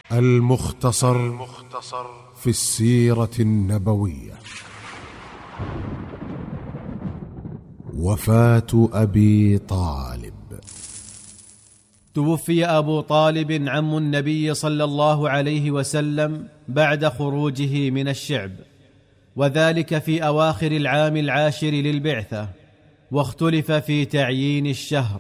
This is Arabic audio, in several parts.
المختصر في السيرة النبوية. وفاة أبي طالب. توفي أبو طالب عم النبي صلى الله عليه وسلم بعد خروجه من الشعب، وذلك في أواخر العام 10 للبعثة، واختلف في تعيين الشهر.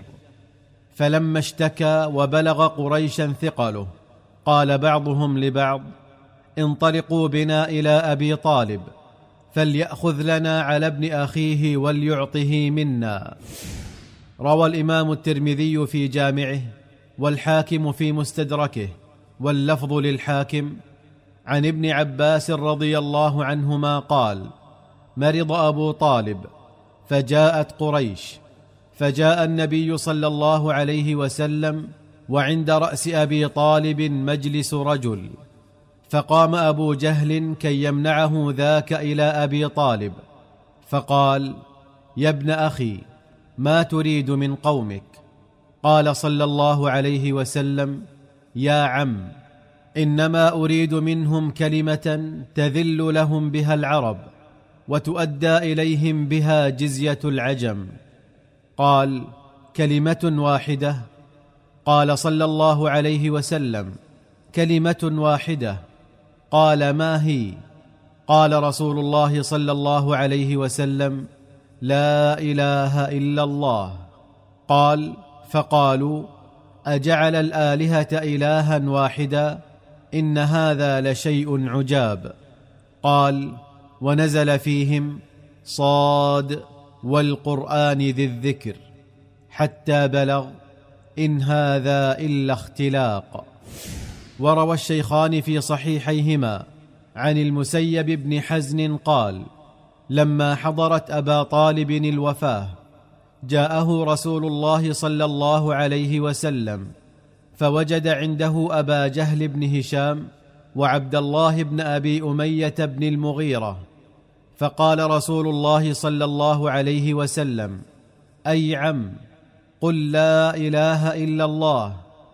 فلما اشتكى وبلغ قريشا ثقله، قال بعضهم لبعض: انطلقوا بنا إلى أبي طالب فليأخذ لنا على ابن أخيه وليعطه منا. روى الإمام الترمذي في جامعه، والحاكم في مستدركه، واللفظ للحاكم، عن ابن عباس رضي الله عنهما قال: مرض أبو طالب فجاءت قريش، فجاء النبي صلى الله عليه وسلم، وعند رأس أبي طالب مجلس رجل، فقام أبو جهل كي يمنعه ذاك إلى أبي طالب، فقال: يا ابن أخي، ما تريد من قومك؟ قال صلى الله عليه وسلم: يا عم، إنما أريد منهم كلمة تذل لهم بها العرب، وتؤدى إليهم بها جزية العجم. قال: كلمة واحدة؟ قال صلى الله عليه وسلم: كلمة واحدة. قال: ما هي؟ قال رسول الله صلى الله عليه وسلم: لا إله إلا الله. قال: فقالوا: أجعل الآلهة إلها واحدا؟ إن هذا لشيء عجاب. قال: ونزل فيهم: صاد والقرآن ذي الذكر، حتى بلغ: إن هذا إلا اختلاق. وروى الشيخان في صحيحيهما عن المسيب بن حزن قال: لما حضرت أبا طالب الوفاة، جاءه رسول الله صلى الله عليه وسلم، فوجد عنده أبا جهل بن هشام وعبد الله بن أبي أمية بن المغيرة، فقال رسول الله صلى الله عليه وسلم: أي عم، قل لا إله إلا الله،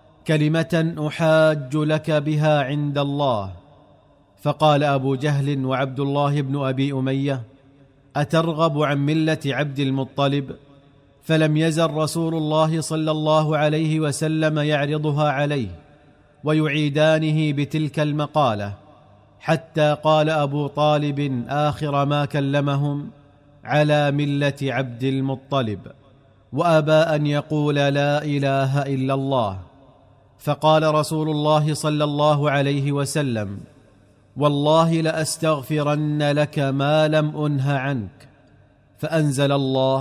كلمة أحاج لك بها عند الله. فقال أبو جهل وعبد الله بن أبي أمية: أترغب عن ملة عبد المطلب؟ فلم يزل رسول الله صلى الله عليه وسلم يعرضها عليه، ويعيدانه بتلك المقالة، حتى قال أبو طالب آخر ما كلمهم: على ملة عبد المطلب، وأبى أن يقول لا إله إلا الله. فقال رسول الله صلى الله عليه وسلم: والله لأستغفرن لك ما لم أنه عنك. فأنزل الله: